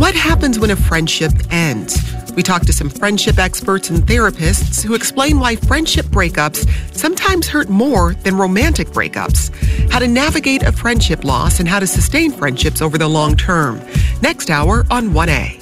What happens when a friendship ends? We talk to some friendship experts and therapists who explain why friendship breakups sometimes hurt more than romantic breakups, how to navigate a friendship loss, and how to sustain friendships over the long term. Next hour on 1A.